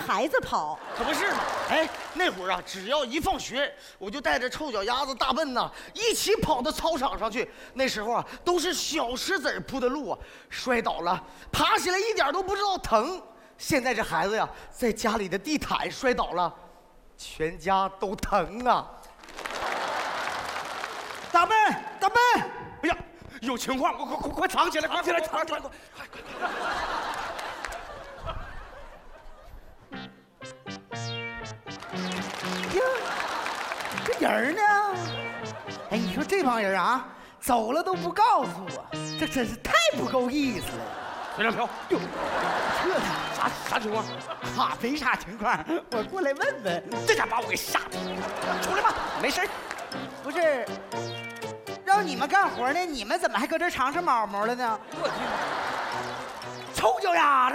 孩子跑。 可不是嘛！哎，那会儿啊，只要一放学，我就带着臭脚丫子大笨呐，一起跑到操场上去。那时候啊，都是小石子铺的路啊，摔倒了，爬起来一点都不知道疼。现在这孩子呀，在家里的地毯摔倒了，全家都疼啊！ 大笨，大笨！ 哎呀，有情况，快藏起来，藏起来，藏起来！快！ 呀，这人呢？哎，你说这帮人啊，走了都不告诉我，这真是太不够意思了。 随便飘，哟， 这啥情况？ 啊，没啥情况，我过来问问。 这下把我给吓的！出来吧，没事。 不是，让你们干活呢，你们怎么还搁这尝尝毛毛了呢？ 我去， 臭脚丫子，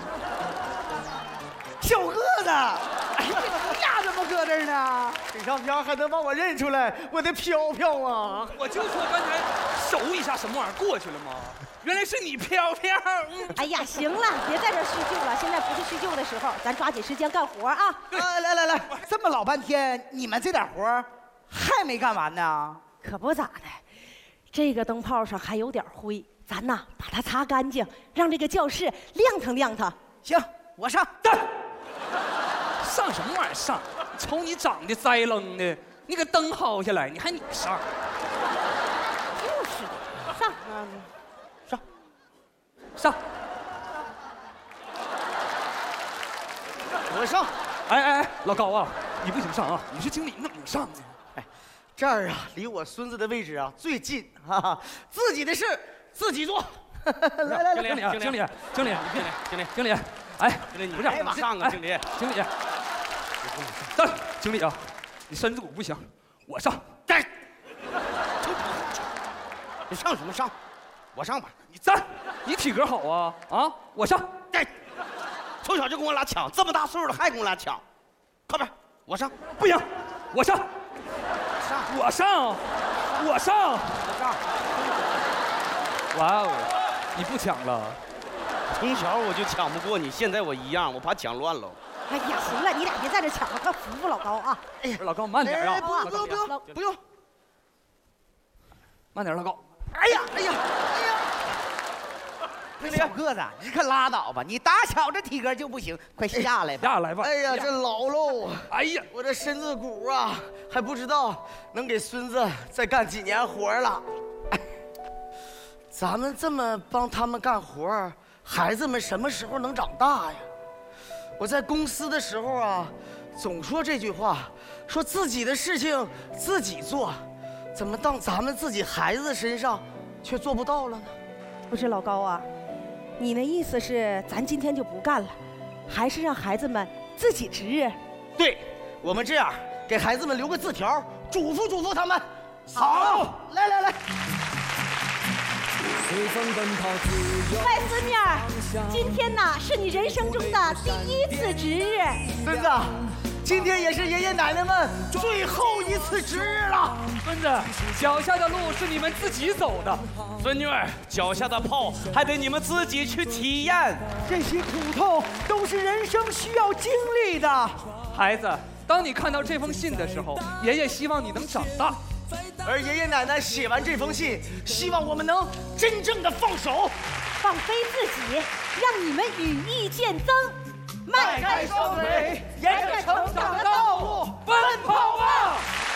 小个子，哎呀，你俩怎么搁这儿呢？ 这上边还能把我认出来，我的飘飘啊！ 我就说刚才手一下什么玩意儿过去了吗？原来是你飘飘。 哎呀，行了，别在这叙旧了，现在不是叙旧的时候，咱抓紧时间干活啊！ 来，这么老半天，你们这点活还没干完呢？ 可不咋的，这个灯泡上还有点灰，咱呐把它擦干净，让这个教室亮堂亮堂。 行，我上。 上什么玩意儿上？瞅你长得栽楞的，你给灯薅下来，你还你上？ 就是的，上。 上！ 我上。 哎，老高啊，你不行上啊！你是经理，你怎么能上呢？ 哎，这儿啊，离我孙子的位置啊最近，哈哈，自己的事自己做。 来， 经理，哎， 经理，你不是马上啊，经理， 经理，站，经理啊，你身子骨不行，我上。 站！你上什么上？我上吧。 你站，你体格好啊啊！我上。 站！从小就跟我俩抢，这么大岁数了还跟我俩抢，快点，我上。 不行，我上。 我上。 哇哦，你不抢了？ 从小我就抢不过你，现在我一样，我怕抢乱了。 哎呀，行了，你俩别在这抢了，快扶扶老高啊！ 哎呀，老高慢点啊！ 不用， 慢点，老高。 哎呀！ 小个子，你可拉倒吧！你打小这体格就不行，快下来吧。 下来吧。 哎呀，这老喽！ 哎呀， 我这身子骨啊，还不知道能给孙子再干几年活了。哎，咱们这么帮他们干活，孩子们什么时候能长大呀？我在公司的时候啊，总说这句话，说自己的事情自己做，怎么到咱们自己孩子身上却做不到了呢？ 不是老高啊，你那意思是咱今天就不干了，还是让孩子们自己值日？ 对，我们这样给孩子们留个字条，嘱咐他们。 好，来。 乖孙女儿，今天呢是你人生中的第1次值日。 孙子，今天也是爷爷奶奶们最后一次值日了。 孙子，脚下的路是你们自己走的。 孙女儿，脚下的炮还得你们自己去体验。 这些苦痛都是人生需要经历的。 孩子，当你看到这封信的时候，爷爷希望你能长大。 而爷爷奶奶写完这封信，希望我们能真正的放手， 放飞自己，让你们羽翼渐增， 迈开双腿，沿着成长的道路奔跑吧！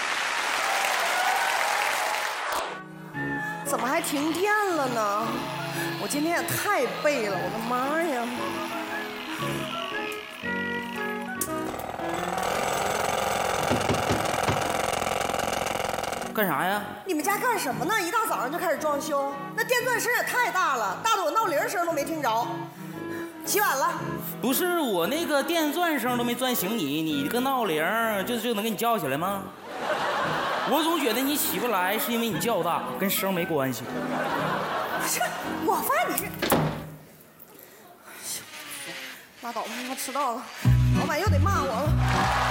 怎么还停电了呢？我今天也太背了，我的妈呀！ 干啥呀？ 你们家干什么呢？一大早上就开始装修，那电钻声也太大了，大的我闹铃声都没听着。起晚了。 不是我那个电钻声都没钻醒你，你个闹铃就能给你叫起来吗？我总觉得你起不来是因为你叫大，跟声没关系。 是我发现你是，拉倒吧，他迟到了，老板又得骂我了。